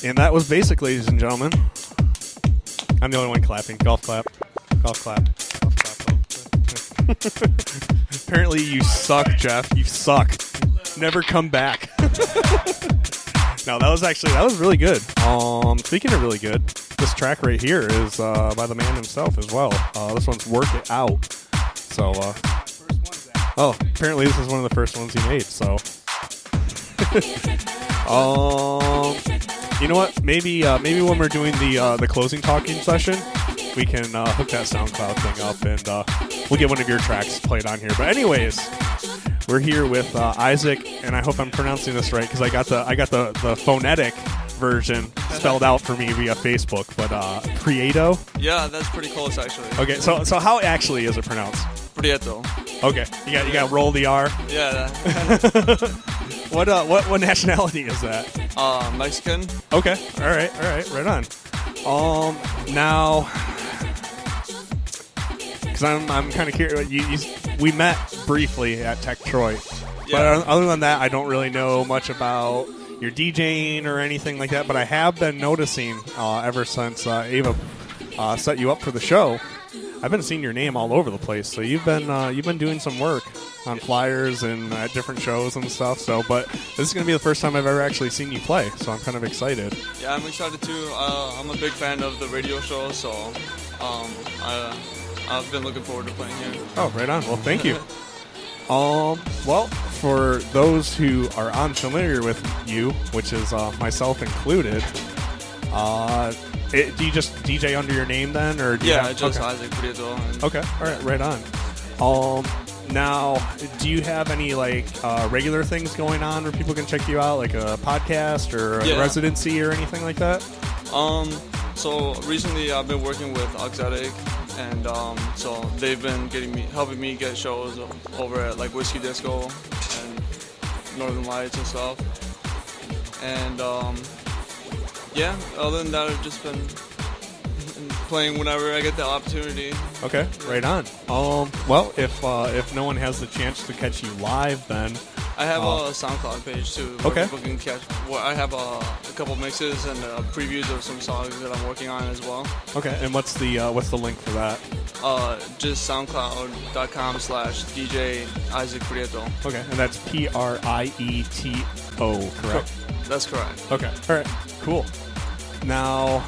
And that was basically, ladies and gentlemen, I'm the only one clapping. Golf clap. Golf clap. Golf clap. Apparently you suck, Jeff. You suck. Never come back. No, that was really good. Speaking of really good, this track right here is by the man himself as well. This one's Work It Out. So, apparently this is one of the first ones he made, so. You know what? Maybe when we're doing the closing talking session, we can hook that SoundCloud thing up and we'll get one of your tracks played on here. But anyways, we're here with Isaac, and I hope I'm pronouncing this right because I got the phonetic version spelled out for me via Facebook. But Prieto. Yeah, that's pretty close actually. Okay, so how actually is it pronounced? Prieto. Okay, you got to roll the R. Yeah. What nationality is that? Mexican. Okay, all right, right on. Now, because I'm kind of curious. We met briefly at Tech Troy, but other than that, I don't really know much about your DJing or anything like that. But I have been noticing ever since Ava set you up for the show. I've been seeing your name all over the place. So you've been doing some work on flyers and at different shows and stuff. So, but this is going to be the first time I've ever actually seen you play. So I'm kind of excited. Yeah, I'm excited too. I'm a big fan of the radio show, so I've been looking forward to playing here. Oh, right on. Well, thank you. Well, for those who are unfamiliar with you, which is myself included, do you just DJ under your name then, or do just Isaac Prieto. Okay, all right, right on. Now, do you have any regular things going on where people can check you out, like a podcast or a residency or anything like that? So recently I've been working with Oxetic, and so they've been helping me get shows over at like Whiskey Disco and Northern Lights and stuff. And other than that, I've just been playing whenever I get the opportunity. Okay, right on. Well, if no one has the chance to catch you live, then I have a SoundCloud page too. Okay. People can catch. I have a couple mixes and previews of some songs that I'm working on as well. Okay, and what's the link for that? Just SoundCloud.com/DJ Isaac Prieto. Okay, and that's Prieto, correct? That's correct. Okay, all right, cool. Now,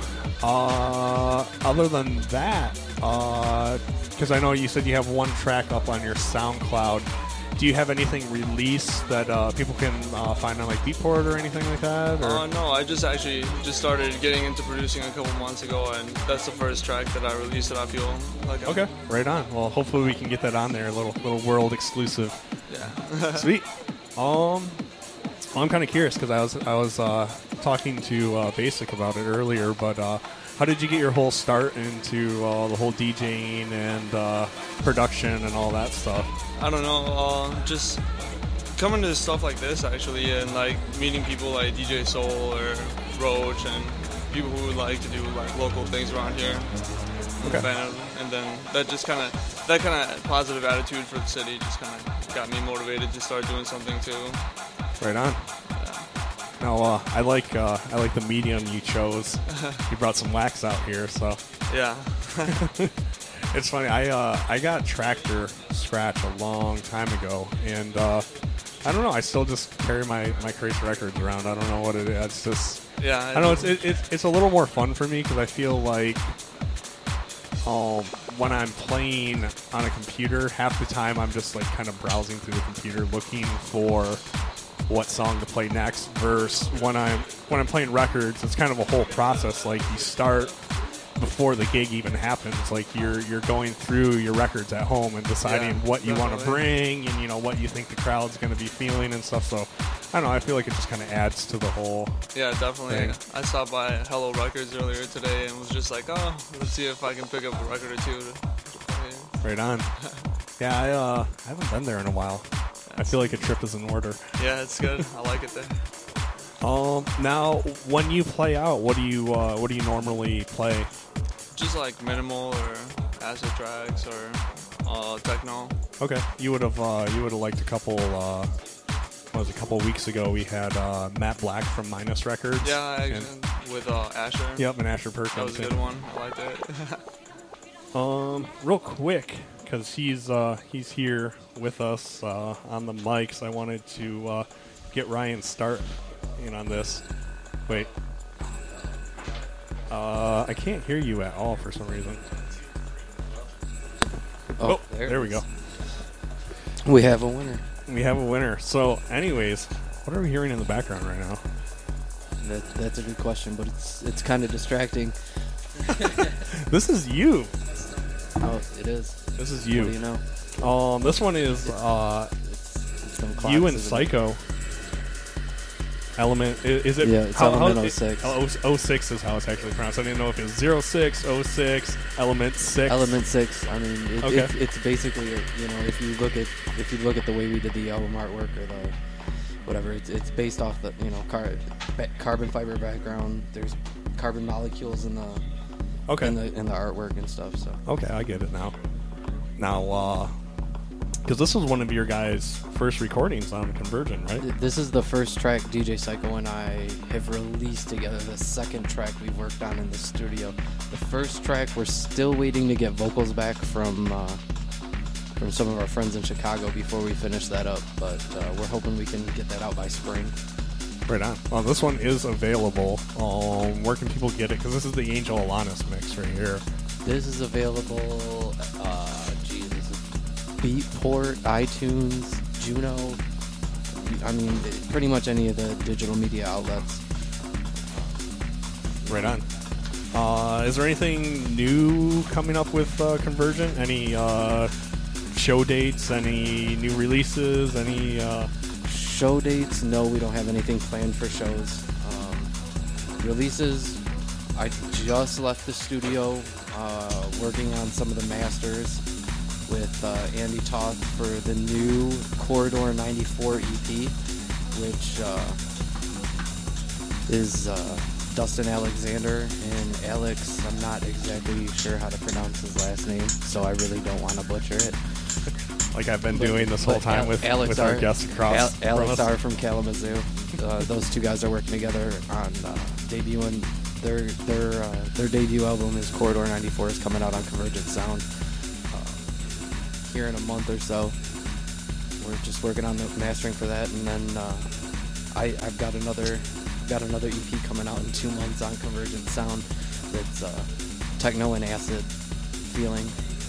other than that, because I know you said you have one track up on your SoundCloud, do you have anything released that people can find on like Beatport or anything like that? Or? No, I just started getting into producing a couple months ago, and that's the first track that I released that I feel like okay, right on. Well, hopefully we can get that on there, a little world exclusive. Yeah. Sweet. Well, I'm kind of curious because I was talking to Basic about it earlier, but how did you get your whole start into the whole DJing and production and all that stuff? I don't know, just coming to stuff like this actually, and like meeting people like DJ Soul or Roach and people who would like to do like local things around here. Okay. And then that kind of positive attitude for the city just kind of got me motivated to start doing something too. Right on. Now, I like the medium you chose. You brought some wax out here, so. Yeah. It's funny. I got Tractor Scratch a long time ago, and I don't know. I still just carry my Crazy Records around. I don't know what it is. It's just. Yeah. I don't know. It's a little more fun for me because I feel like when I'm playing on a computer, half the time I'm just like kind of browsing through the computer looking for what song to play next, versus when I'm playing records, it's kind of a whole process. Like you start before the gig even happens. Like you're going through your records at home and deciding what you want to bring and what you think the crowd's going to be feeling and stuff. So I don't know. I feel like it just kind of adds to the whole. Yeah, definitely. thing. I stopped by Hello Records earlier today and was just like, let's see if I can pick up a record or two to play. Right on. Yeah, I haven't been there in a while. I feel like a trip is in order. Yeah, it's good. I like it there. Now, when you play out, what do you normally play? Just like minimal or acid tracks or techno. Okay, you would have liked a couple. A couple weeks ago we had Matt Black from Minus Records. Yeah, with Asher. Yep, and Asher Perkins. That was a good one. I liked it. Real quick, because he's here with us on the mics. I wanted to get Ryan's start in on this. Wait. I can't hear you at all for some reason. Oh, there we go. We have a winner. We have a winner. So, anyways, what are we hearing in the background right now? That's a good question, but it's kind of distracting. This is you. Oh, it is. This is you. What do you know? This one is It's you and Psycho. Element is it? Yeah, it's Element 06. 06 is how it's actually pronounced. I didn't know if it's 06, 06, Element 6. Element 6. I mean, it's basically if you look at the way we did the album artwork or the whatever, it's based off the carbon fiber background. There's carbon molecules in the in the artwork and stuff. So okay, I get it now. Now, because this was one of your guys' first recordings on Convergent, right? This is the first track DJ Psycho and I have released together. The second track we worked on in the studio. The first track we're still waiting to get vocals back from some of our friends in Chicago before we finish that up. But we're hoping we can get that out by spring. Right on. Well, this one is available. Where can people get it? Because this is the Angel Alanis mix right here. This is available. Beatport, iTunes, Juno. I mean, pretty much any of the digital media outlets. Right on. Is there anything new coming up with Convergent? Any show dates? Any new releases? Any show dates? No, we don't have anything planned for shows. Releases. I just left the studio working on some of the masters with Andy Toth for the new Corridor 94 EP, which is Dustin Alexander and Alex. I'm not exactly sure how to pronounce his last name, so I really don't want to butcher it. Like I've been doing this whole time with our guests across. Alex R from Kalamazoo. Those two guys are working together on debuting their debut album. Is Corridor 94 is coming out on Convergent Sound here in a month or so. We're just working on the mastering for that, and then I've got another EP coming out in 2 months on Convergent Sound. That's techno and acid feeling.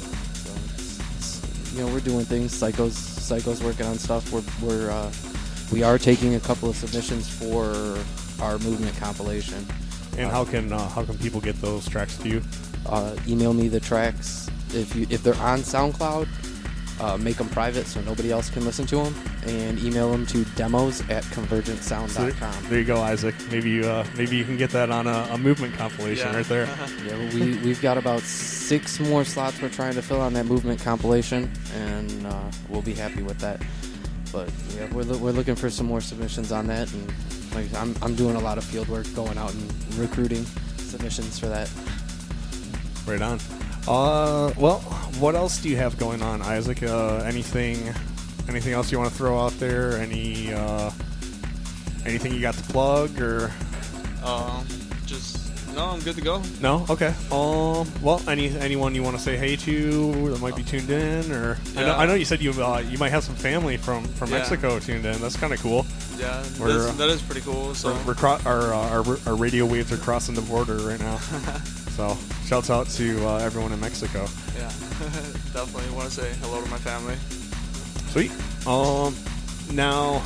So we're doing things. Psycho's working on stuff. We are taking a couple of submissions for our movement compilation. And how can people get those tracks to you? Email me the tracks. If they're on SoundCloud, make them private so nobody else can listen to them, and email them to demos@convergentsound.com. So there you go, Isaac. Maybe you can get that on a movement compilation right there. Yeah, we've got about 6 more slots we're trying to fill on that movement compilation, and we'll be happy with that. But yeah, we're looking for some more submissions on that, and like I'm doing a lot of field work, going out and recruiting submissions for that. Right on. Well, what else do you have going on, Isaac? Anything else you want to throw out there? Anything you got to plug or? No, I'm good to go. No, okay. Well, anyone you want to say hey to that might be tuned in, or yeah. I know you said you might have some family from Mexico tuned in. That's kind of cool. Yeah, that is pretty cool. So our radio waves are crossing the border right now. So, shouts out to everyone in Mexico. Yeah, definitely want to say hello to my family. Sweet. Now,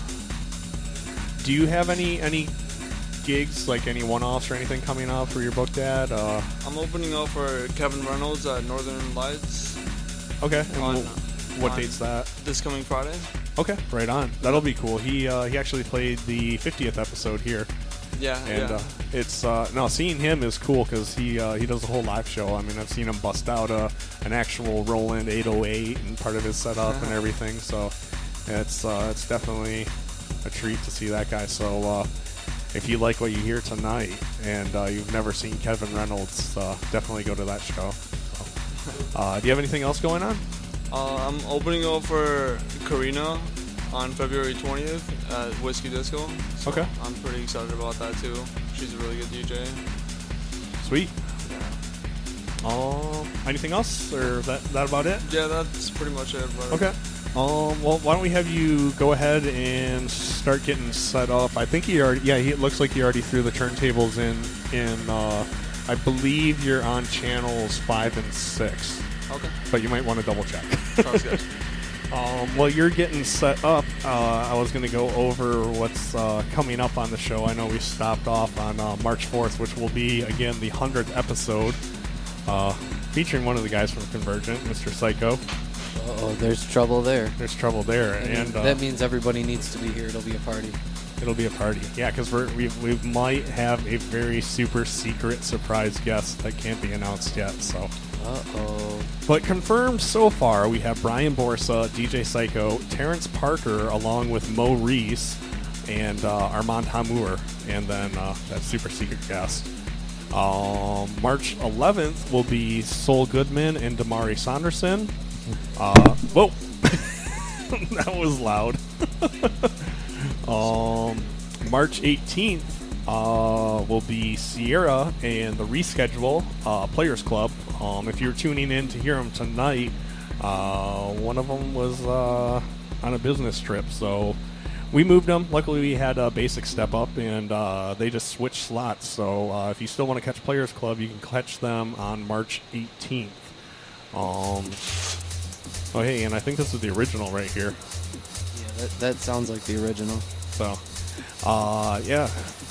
do you have any gigs, like any one-offs or anything coming up for your booked at? I'm opening up for Kevin Reynolds at Northern Lights. Okay. And what date's that? This coming Friday. Okay, right on. That'll be cool. He actually played the 50th episode here. Yeah, and it's seeing him is cool because he does a whole live show. I mean, I've seen him bust out an actual Roland 808 and part of his setup and everything. So it's definitely a treat to see that guy. So if you like what you hear tonight and you've never seen Kevin Reynolds, definitely go to that show. So, do you have anything else going on? I'm opening up for Karina on February 20th at Whiskey Disco. So Okay. I'm pretty excited about that too. She's a really good DJ. Sweet. Anything else, or that about it? Yeah, that's pretty much it. But Okay. Well, why don't we have you go ahead and start getting set up? I think he already. Yeah, it looks like he already threw the turntables in. I believe you're on channels 5 and 6, Okay. but you might want to double check. Sounds good. While you're getting set up, I was going to go over what's coming up on the show. I know we stopped off on March 4th, which will be, again, the 100th episode, featuring one of the guys from Convergent, Mr. Psycho. Oh, there's trouble there. There's trouble there. And that means everybody needs to be here. It'll be a party. It'll be a party. Yeah, because we might have a very super secret surprise guest that can't be announced yet. So. Uh-oh. But confirmed so far, we have Brian Borsa, DJ Psycho, Terrence Parker, along with Mo Reese, and Armand Hamour, and then that super secret guest. March 11th will be Sol Goodman and Damari Saunderson. Whoa! That was loud. March 18th will be Sierra and the Reschedule Players Club. If you're tuning in to hear them tonight, one of them was on a business trip, so we moved them. Luckily, we had a basic step up, and they just switched slots. So if you still want to catch Players Club, you can catch them on March 18th. Oh, hey, and I think this is the original right here. Yeah, that sounds like the original. So, yeah.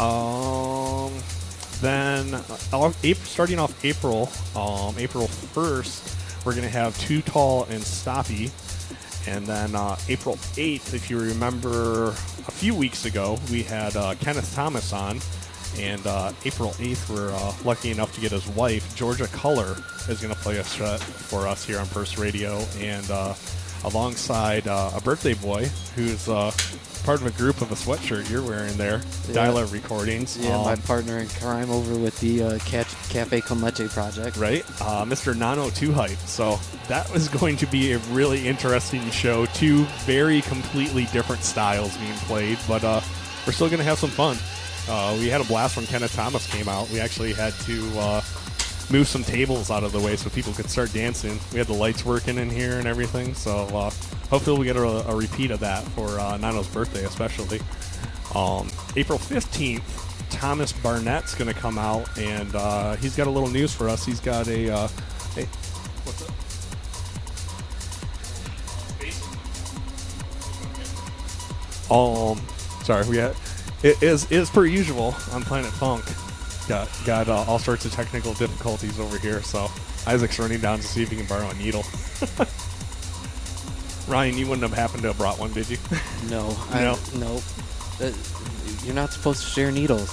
Then, starting off April 1st, we're going to have Too Tall and Stoppy. And then April 8th, if you remember, a few weeks ago, we had Kenneth Thomas on. And April 8th, we're lucky enough to get his wife, Georgia Culler, is going to play a set for us here on Purse Radio. And alongside a birthday boy who's part of a group of a sweatshirt you're wearing there, Yeah. Dial-Up Recordings. Yeah, my partner in crime over with the Cafe Con Leche project. Right, Mr. Nano 2 Hype. So that was going to be a really interesting show. Two very completely different styles being played, but we're still going to have some fun. We had a blast when Kenneth Thomas came out. We actually had to move some tables out of the way so people could start dancing. We had the lights working in here and everything, so hopefully we get a repeat of that for Nano's birthday especially. April 15th, Thomas Barnett's going to come out, and he's got a little news for us. He's got a... what's up? Sorry, we had... It is per usual on Planet Funk. Got all sorts of technical difficulties over here, so Isaac's running down to see if he can borrow a needle. Ryan, you wouldn't have happened to have brought one, did you? No. No? No. You're not supposed to share needles.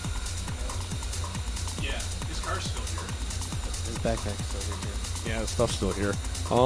Yeah, his car's still here. His backpack's over here. Yeah, his stuff's still here.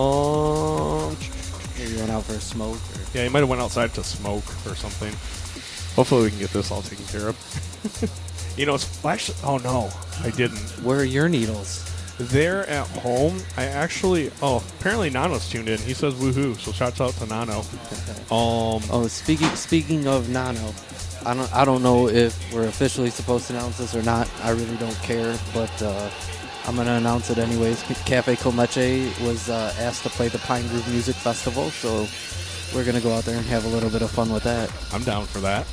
Maybe went out for a smoke. Or... Yeah, he might have went outside to smoke or something. Hopefully we can get this all taken care of. You know, it's actually... Oh, no, I didn't. Where are your needles? They're at home. I actually... Oh, apparently Nano's tuned in. He says woohoo, so shouts out to Nano. Oh, speaking of Nano, I don't know if we're officially supposed to announce this or not. I really don't care, but I'm going to announce it anyways. Cafe Con Leche was asked to play the Pine Grove Music Festival, so we're going to go out there and have a little bit of fun with that. I'm down for that.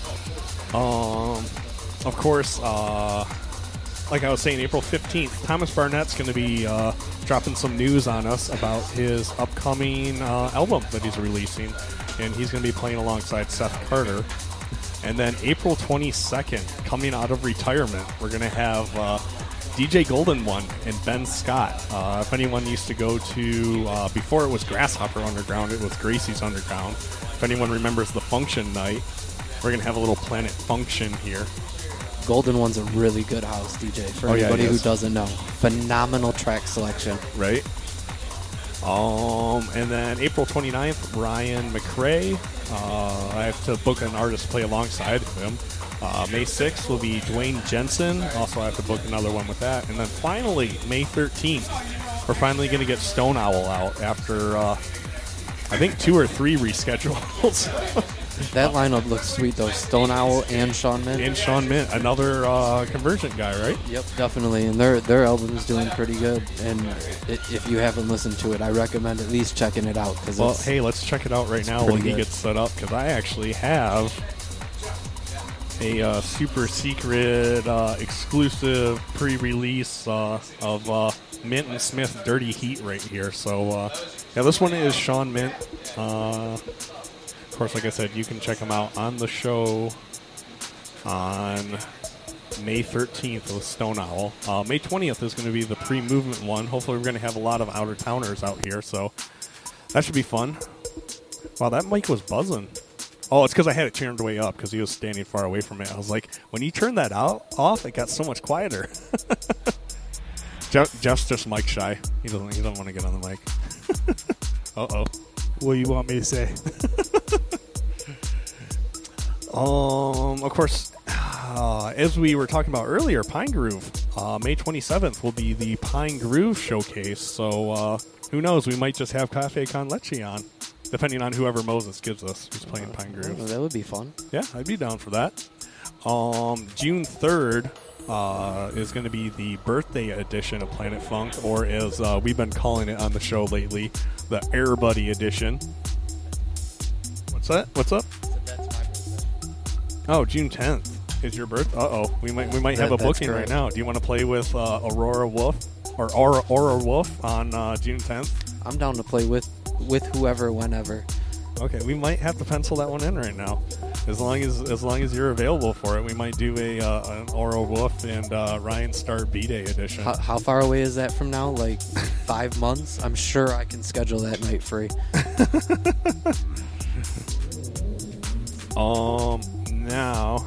Of course, like I was saying, April 15th, Thomas Barnett's going to be dropping some news on us about his upcoming album that he's releasing, and he's going to be playing alongside Seth Carter. And then April 22nd, coming out of retirement, we're going to have DJ Golden One and Ben Scott. If anyone used to go to, before it was Grasshopper Underground, it was Gracie's Underground. If anyone remembers the Function Night, we're going to have a little Planet Function here. Golden One's a really good house DJ for anybody who doesn't know. Phenomenal track selection. Right. And then April 29th, Ryan McRae. I have to book an artist to play alongside him. May 6th will be Dwayne Jensen. Also, I have to book another one with that. And then finally, May 13th, we're finally going to get Stone Owl out after I think 2 or 3 reschedules. That lineup looks sweet, though. Stone Owl and Sean Mint. And Sean Mint, another Convergent guy, right? Yep, definitely. And their album is doing pretty good. And if you haven't listened to it, I recommend at least checking it out. Well, hey, let's check it out right now while he gets set up, because I actually have a super secret exclusive pre-release of Mint and Smith Dirty Heat right here. So, yeah, this one is Sean Mint. Of course, like I said, you can check him out on the show on May 13th with Stone Owl. May 20th is going to be the pre-movement one. Hopefully we're going to have a lot of out-of-towners out here, so that should be fun. Wow, that mic was buzzing. Oh, it's because I had it turned way up because he was standing far away from it. I was like, when you turn that off, it got so much quieter. Jeff's just mic shy. He doesn't want to get on the mic. Uh-oh. What do you want me to say? Of course, as we were talking about earlier, Pine Groove, May 27th will be the Pine Groove Showcase. So who knows? We might just have Cafe Con Leche on, depending on whoever Moses gives us who's playing Pine Groove. Well, that would be fun. Yeah, I'd be down for that. June 3rd is going to be the birthday edition of Planet Funk, or as we've been calling it on the show lately, the Air Buddy edition. What's that? What's up? Oh, June 10th is your birth. Uh-oh. We might have a booking right now. Do you want to play with Aurora Wolf or Aura Wolf on June 10th? I'm down to play with whoever, whenever. Okay, we might have to pencil that one in right now. As long as you're available for it, we might do an Aura Wolf and Ryan Star B-Day edition. How far away is that from now? Like 5 months? I'm sure I can schedule that night free. Now,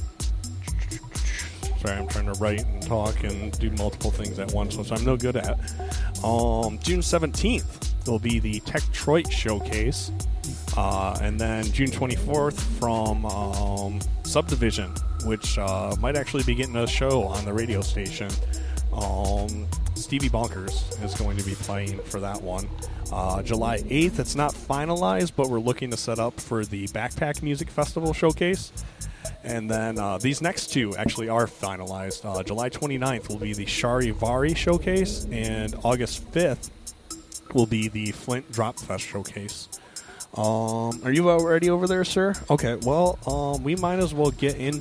sorry, I'm trying to write and talk and do multiple things at once, which I'm no good at. June 17th will be the Techtroit Showcase. And then June 24th from Subdivision, which might actually be getting a show on the radio station. Stevie Bonkers is going to be playing for that one. July 8th, it's not finalized, but we're looking to set up for the Backpack Music Festival Showcase. And then these next two actually are finalized. July 29th will be the Charivari Showcase, and August 5th will be the Flint Drop Fest Showcase. Are you already over there, sir? Okay, well, we might as well get into